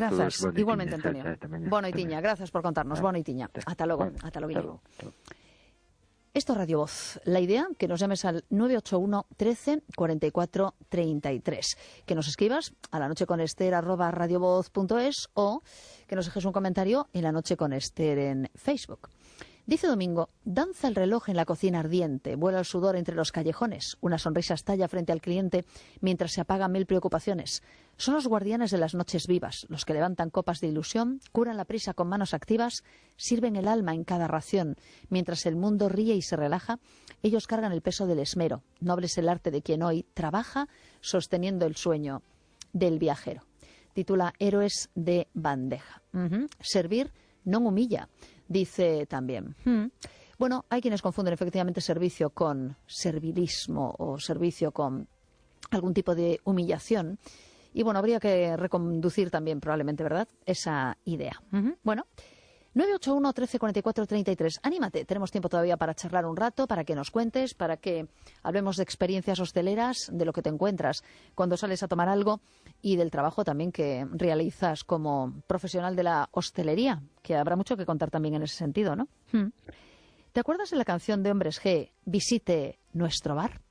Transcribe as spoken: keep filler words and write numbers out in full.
Grazas, igualmente, Antonio. Boa noitiña, grazas por contarnos, boa noitiña. Ata logo, ata logo. Esto es Radio Voz. La idea, que nos llames al nueve ocho uno, trece, cuarenta y cuatro, treinta y tres. Que nos escribas a la noche con Esther arroba radiovoz punto es o que nos dejes un comentario en La Noche con Esther en Facebook. Dice Domingo, danza el reloj en la cocina ardiente, vuela el sudor entre los callejones, una sonrisa estalla frente al cliente mientras se apagan mil preocupaciones. Son los guardianes de las noches vivas, los que levantan copas de ilusión, curan la prisa con manos activas, sirven el alma en cada ración. Mientras el mundo ríe y se relaja, ellos cargan el peso del esmero. Noble es el arte de quien hoy trabaja sosteniendo el sueño del viajero. Titula Héroes de bandeja. Uh-huh. Servir no humilla. Dice también, hmm. bueno, hay quienes confunden efectivamente servicio con servilismo o servicio con algún tipo de humillación. Y bueno, habría que reconducir también probablemente, ¿verdad?, esa idea. Uh-huh. Bueno, nueve ocho uno, trece, cuarenta y cuatro, treinta y tres. Anímate, tenemos tiempo todavía para charlar un rato, para que nos cuentes, para que hablemos de experiencias hosteleras, de lo que te encuentras cuando sales a tomar algo y del trabajo también que realizas como profesional de la hostelería, que habrá mucho que contar también en ese sentido, ¿no? Hmm. ¿Te acuerdas de la canción de Hombres G, Visite nuestro bar?